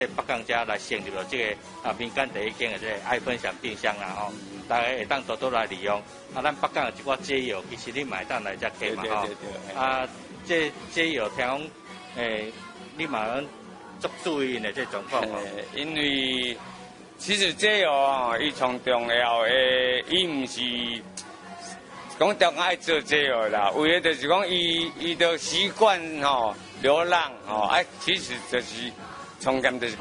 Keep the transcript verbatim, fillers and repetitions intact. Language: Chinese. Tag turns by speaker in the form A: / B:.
A: 北港遮来成立了这个啊民间第一间的这个爱分享冰箱啦吼，大家会当多多来利用。啊，咱北港有一寡解药，其实你买当来遮加嘛吼。啊，这解药听讲，诶，你嘛足注意的这状况吼。
B: 因为其实解药哦，伊从重要的，伊唔是讲中爱做解药啦，为的就是讲伊伊的习惯吼流浪吼，哎，其实就是重点就是。